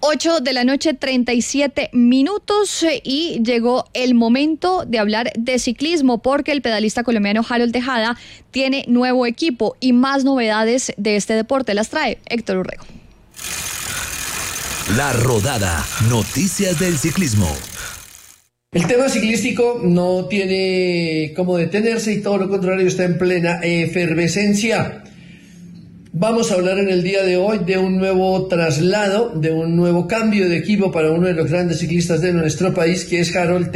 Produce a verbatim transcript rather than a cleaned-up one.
ocho de la noche, treinta y siete minutos, y llegó el momento de hablar de ciclismo porque el pedalista colombiano Harold Tejada tiene nuevo equipo y más novedades de este deporte las trae Héctor Urrego. La Rodada, noticias del ciclismo. El tema ciclístico no tiene cómo detenerse y todo lo contrario está en plena efervescencia. Vamos a hablar en el día de hoy de un nuevo traslado, de un nuevo cambio de equipo para uno de los grandes ciclistas de nuestro país, que es Harold